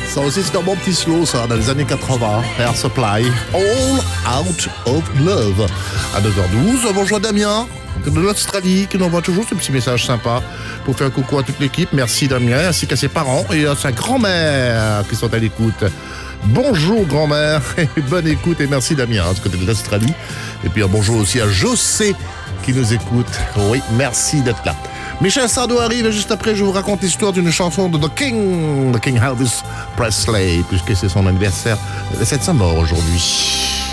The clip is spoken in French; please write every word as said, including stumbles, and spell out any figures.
Ça aussi, c'est un bon petit slow, ça, dans les années quatre-vingts. Air Supply, All Out of Love. À deux heures douze, bonjour Damien, de l'Australie, qui nous envoie toujours ce petit message sympa pour faire coucou à toute l'équipe. Merci Damien, ainsi qu'à ses parents et à sa grand-mère qui sont à l'écoute. Bonjour grand-mère, et bonne écoute et merci Damien, hein, du côté de l'Australie. Et puis un bonjour aussi à José qui nous écoute. Oui, merci d'être là. Michel Sardou arrive juste après, je vous raconte l'histoire d'une chanson de The King, The King Elvis Presley, puisque c'est son anniversaire, c'est sa mort aujourd'hui.